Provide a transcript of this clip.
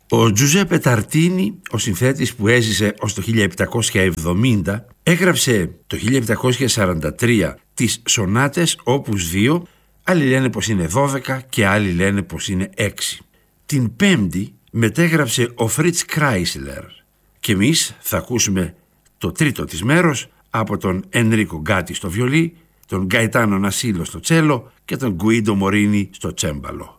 Ο Τζουζέπε Ταρτίνι, ο συνθέτης που έζησε ως το 1770, έγραψε το 1743 τις σονάτες όπους 2, άλλοι λένε πως είναι 12 και άλλοι λένε πως είναι 6. Την πέμπτη μετέγραψε ο Φρίτς Κράισλερ και εμείς θα ακούσουμε το τρίτο της μέρος από τον Ενρίκο Γκάτι στο βιολί, τον Γκαϊτάνο Νασίλο στο τσέλο και τον Γκουίντο Μορίνι στο τσέμπαλο.